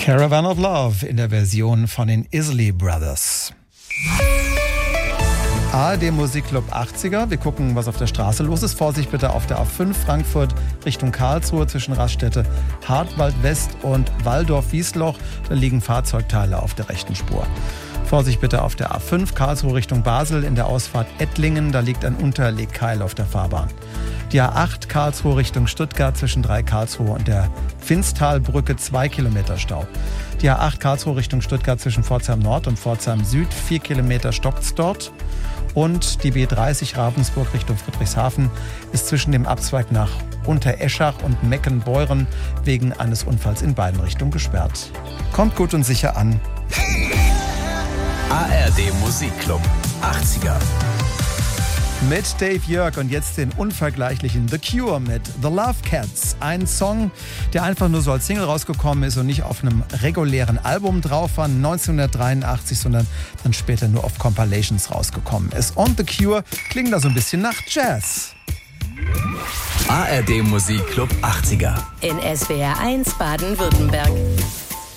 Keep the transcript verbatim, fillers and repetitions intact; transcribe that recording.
Caravan of Love in der Version von den Isley Brothers. A R D Musikclub achtziger. Wir gucken, was auf der Straße los ist. Vorsicht bitte auf der A fünf Frankfurt Richtung Karlsruhe zwischen Raststätte Hartwald West und Walldorf-Wiesloch. Da liegen Fahrzeugteile auf der rechten Spur. Vorsicht bitte auf der A fünf Karlsruhe Richtung Basel in der Ausfahrt Ettlingen. Da liegt ein Unterlegkeil auf der Fahrbahn. Die A acht Karlsruhe Richtung Stuttgart zwischen drei Karlsruhe und der Finstalbrücke zwei Kilometer Stau. Die A acht Karlsruhe Richtung Stuttgart zwischen Pforzheim Nord und Pforzheim Süd vier Kilometer stockt's dort. Und die B dreißig Ravensburg Richtung Friedrichshafen ist zwischen dem Abzweig nach Untereschach und Meckenbeuren wegen eines Unfalls in beiden Richtungen gesperrt. Kommt gut und sicher an. A R D Musikclub achtziger. Mit Dave Jörg und jetzt den unvergleichlichen The Cure mit The Love Cats. Ein Song, der einfach nur so als Single rausgekommen ist und nicht auf einem regulären Album drauf war, neunzehnhundertdreiundachtzig, sondern dann später nur auf Compilations rausgekommen ist. Und The Cure klingt da so ein bisschen nach Jazz. A R D Musikclub achtziger. In S W R eins Baden-Württemberg.